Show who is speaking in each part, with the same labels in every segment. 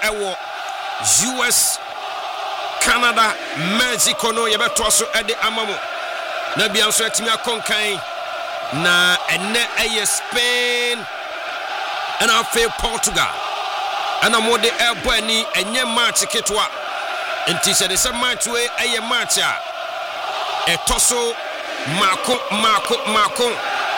Speaker 1: ɛwɔ US, Canada, Mexico no yɛbɛtoa so ɛde ama mo na bia nso atimi akɔnkan na ɛnɛ ɛyɛ Spain ɛna afei Portugal ɛna mode ɛbɔ ani ɛnyɛ match ketwa nti sɛ de sɛ match we ɛyɛ match a ɛtɔ so mako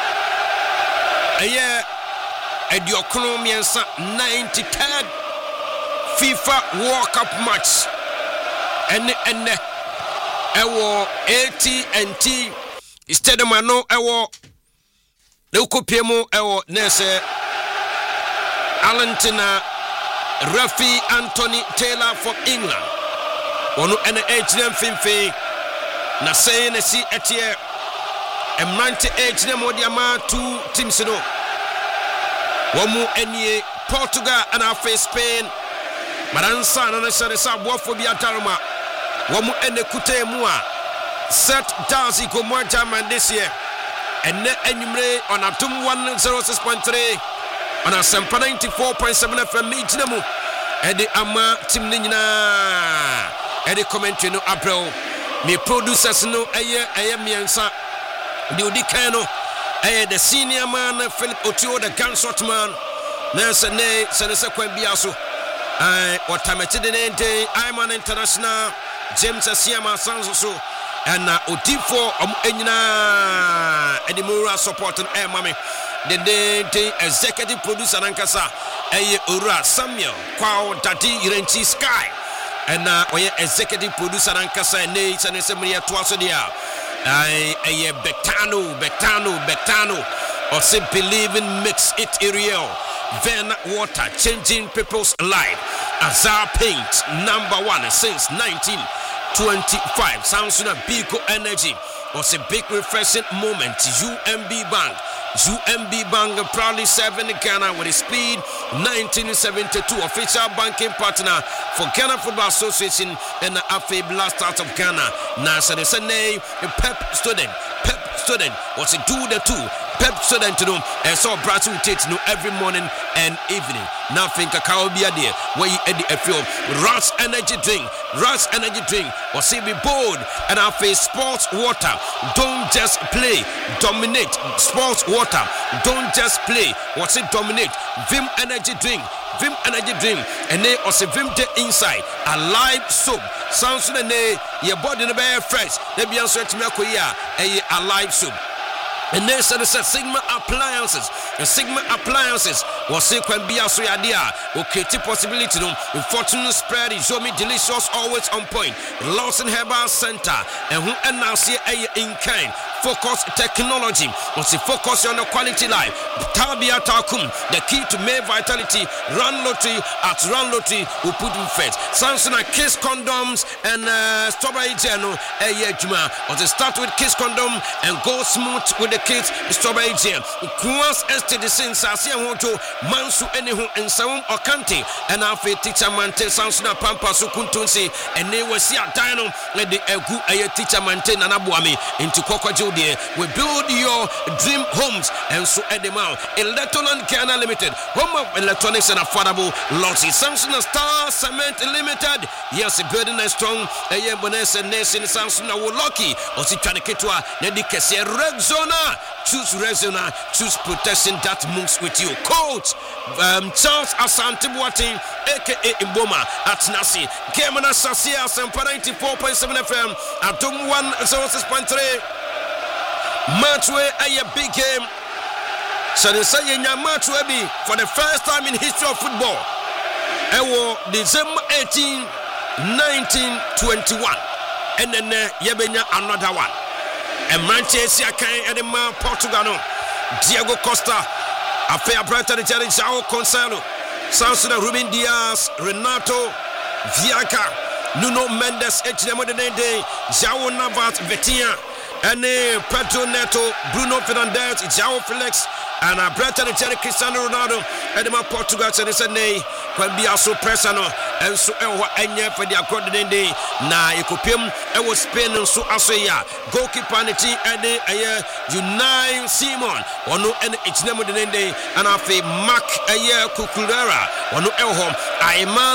Speaker 1: ɛyɛ ɛdiɔkono miɛnsa 93rd FIFA World Cup match ɛnɛ ɛwɔ AT&T Stadium ano ɛwɔ Leukopie mu ɛwɔ nɛsɛ Alentina Rafi Anthony Taylor from England wɔno ɛna ɛgyina mfimfini na sɛn na si ɛteɛ ɛmrante ɛgyina mu de ama two teams no wɔn ɛnie Portugal ɛna afei Spain maransa na sɛ sɛ aboafo bi ataroma wɔn ɛna kuta mu a set Darcy Gomoa German this year ɛnɛ anwumre on atom 106.3 on Asempa 94.7 FM gyina mu ɛde ama team ne nyinaa ɛde commentary no abrɛw me producers no ɛyɛ miɛnsa de odi kan no ɛyɛ the senior man Philip Otio the gunshot man na sɛ kwan bia so wɔtamɛte de ne nten Iman International James Asiama Sanso so ɛna odifo nyinaa ɛde mura support no ɛma me the executive producer nankasa ɛyɛ Ora Samuel Kwao Dadi Irenchi Sky ɛna ɔyɛ executive producer nankasa ne sɛ mriya toaso dia ɛyɛ Betano ɔse believing makes it real. Ven Water changing people's life. Azar Paint #1 since 1925. Samsung Biko Energy was a big refreshing moment. UMB Bank proudly serving Ghana with a speed 1972 official banking partner for Ghana Football Association and the AFA Blast Stars of Ghana. Nasa Sene Pep student was a do the two. Pep student to them and saw Brazil takes no every morning and evening. Nothing cacao be a dear where you edit a film. Rush energy drink or say be bold and our face sports water. Don't just play, dominate. Sports water, don't just play. What's it dominate? Vim energy drink, and they also Vim the inside. A live soap. Sounds to the your body in the bare fresh. They be answered to me a live soap. And they said Sigma Appliances. And Sigma Appliances was say can be a so idea. Okay, possibility no. Fortune spread is show me delicious, always on point. Lawson Herbal Center and who and now see in kind. Focus technology. Once you focus on the quality life. Tabia Takum, the key to male vitality. Run lottery will put in first. Samsung Kiss condoms and strawberry gel. Juma. Or to start with Kiss condom and go smooth with the kids strawberry gel. Kuas este de sensasi hoto mansu enihu ensawum okante and afi teacher mante Samsung pampa so kuntunsi and they will see a dino let the egu a teacher mante nana boami into Kokojo. We build your dream homes and so at the mount. Electroland Ghana Limited, home of electronics and affordable losses. Samsung Star Cement Limited. Yes, building a strong Bonus and Nation Samsung are lucky. Also, Chaneketwa, Nedikese Rexona. Choose Rexona, choose protection that moves with you. Coach Charles Asante Boateng, aka Imboma at Nasi. Gemana Sasia, Sempa 94.7 FM, Atom 106.3. Matchway a big game. So they say in your matchway be for the first time in history of football. December 18, 1921. And then yebenya another one. And Manchester and the Portugal. Diego Costa, Afea Brighton, João Cancelo, Sansuna Ruben Diaz, Renato Viaca, Nuno Mendes, João Navas, Vitinha. And Pedro Neto, Bruno Fernandes, João Felix, and Brighton and Cristiano Ronaldo, and the Portugal said, "Nay, can be also personal." And so, Enya for the according day. Na Ekopim, I was Spain and so Asoya, goalkeeper and the Unai Simon, or no, and it's never the day, and I feel Mark Kukulera, or no, Elhom, I man.